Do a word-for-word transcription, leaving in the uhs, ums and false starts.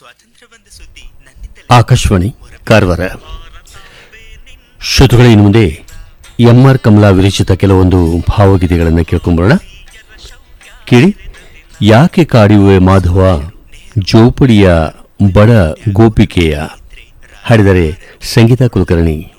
ಆಕಾಶವಾಣಿ ಕಾರವಾರ. ಶ್ರೋತೃಗಳೇ, ಇನ್ನು ಮುಂದೆ ಎಂ ಆರ್ ಕಮಲಾ ವಿರಚಿತ ಕೆಲವೊಂದು ಭಾವಗೀತೆಗಳನ್ನು ಕೇಳ್ಕೊಂಬರೋಣ. ಕೇಳಿ. ಯಾಕೆ ಕಾಡಿಯುವೆ ಮಾಧವ ಜೋಪಡಿಯ ಬಡ ಗೋಪಿಕೆಯ, ಹಾಡಿದರೆ ಸಂಗೀತ ಕುಲಕರ್ಣಿ.